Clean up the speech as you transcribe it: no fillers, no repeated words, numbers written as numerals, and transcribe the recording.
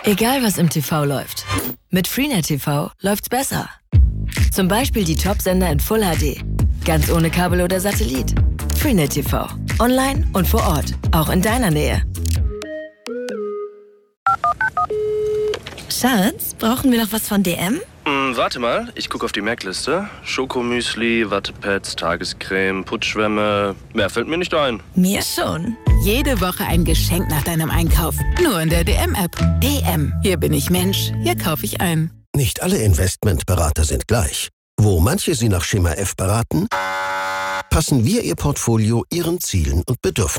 Egal was im TV läuft, mit Freenet TV läuft's besser. Zum Beispiel die Top-Sender in Full HD, ganz ohne Kabel oder Satellit. Freenet TV, online und vor Ort, auch in deiner Nähe. Schatz, brauchen wir noch was von DM? Warte mal, ich gucke auf die Merkliste. Schokomüsli, Wattepads, Tagescreme, Putzschwämme. Mehr fällt mir nicht ein. Mir schon. Jede Woche ein Geschenk nach deinem Einkauf. Nur in der DM-App. DM. Hier bin ich Mensch. Hier kaufe ich ein. Nicht alle Investmentberater sind gleich. Wo manche Sie nach Schema F beraten, passen wir Ihr Portfolio Ihren Zielen und Bedürfnissen